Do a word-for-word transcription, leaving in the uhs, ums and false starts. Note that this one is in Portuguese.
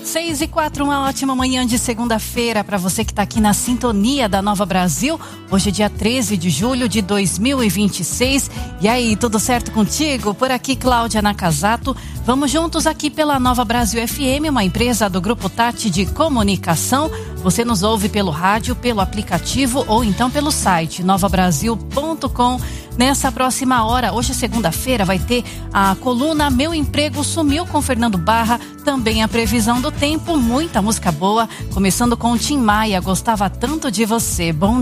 Seis e quatro, uma ótima manhã de segunda-feira para você que está aqui na sintonia da Nova Brasil. Hoje é dia treze de julho de dois mil e vinte e seis. E aí, tudo certo contigo? Por aqui, Cláudia Nakazato. Vamos juntos aqui pela Nova Brasil F M, uma empresa do Grupo Tati de Comunicação. Você nos ouve pelo rádio, pelo aplicativo ou então pelo site nova brasil ponto com. Nessa próxima hora, hoje segunda-feira, vai ter a coluna Meu Emprego Sumiu com Fernando Barra, também a previsão do tempo, muita música boa, começando com o Tim Maia, Gostava Tanto de Você. Bom